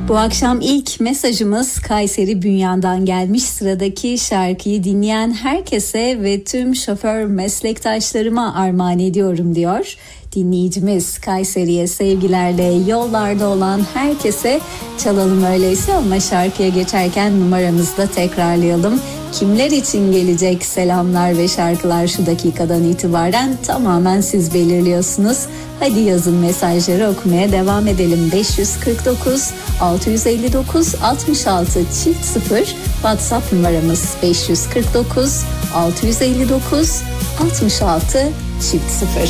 Bu akşam ilk mesajımız Kayseri Bünyan'dan gelmiş. Sıradaki şarkıyı dinleyen herkese ve tüm şoför meslektaşlarıma armağan ediyorum diyor. Dinleyicimiz Kayseri'ye sevgilerle, yollarda olan herkese çalalım öyleyse, ama şarkıya geçerken numaramızı da tekrarlayalım. Kimler için gelecek selamlar ve şarkılar şu dakikadan itibaren tamamen siz belirliyorsunuz. Hadi yazın, mesajları okumaya devam edelim. 549 659 66 çift 0 WhatsApp numaramız 549 659 66 çift 0.